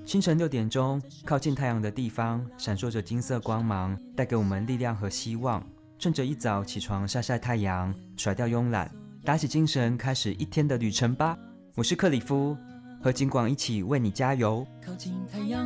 清晨6点钟，靠近太阳的地方闪烁着金色光芒，带给我们力量和希望。趁着一早起床晒晒太阳，甩掉慵懒，打起精神，开始一天的旅程吧。我是克里夫，和景广一起为你加油。 靠近太阳，